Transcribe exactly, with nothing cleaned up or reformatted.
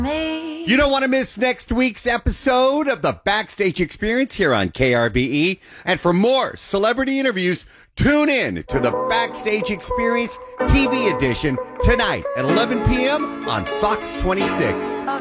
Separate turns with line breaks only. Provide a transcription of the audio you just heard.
You don't want to miss next week's episode of the Backstage Experience here on K R B E. And for more celebrity interviews, tune in to the Backstage Experience T V edition tonight at eleven p.m. on Fox twenty-six.